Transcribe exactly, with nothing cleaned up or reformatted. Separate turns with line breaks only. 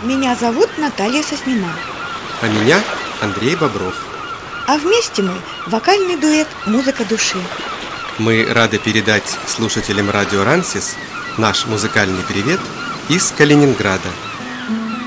Меня зовут Наталья Соснина.
А меня Андрей Бобров.
А вместе мы вокальный дуэт «Музыка души».
Мы рады передать слушателям радио Рансис наш музыкальный привет из Калининграда.